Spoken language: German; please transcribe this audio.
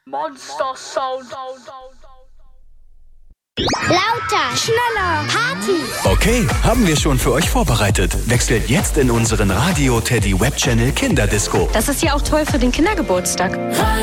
Monster Sound. Lauter, schneller, Party. Okay, haben wir schon für euch vorbereitet. Wechselt jetzt in unseren Radio Teddy Webchannel Kinderdisco. Das ist ja auch toll für den Kindergeburtstag.